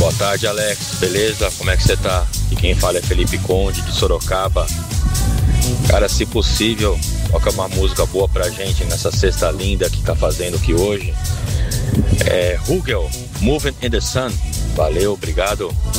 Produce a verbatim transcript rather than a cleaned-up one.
Boa tarde, Alex. Beleza? Como é que você tá? E quem fala é Felipe Conde, de Sorocaba. Cara, se possível, toca uma música boa pra gente nessa sexta linda que tá fazendo aqui hoje. É Hugel, Moving in the Sun. Valeu, obrigado.